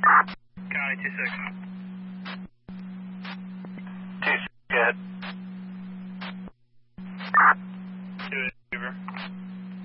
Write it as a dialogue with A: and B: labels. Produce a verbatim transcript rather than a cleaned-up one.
A: County two six.
B: Two six, go ahead.
A: Two Vancouver.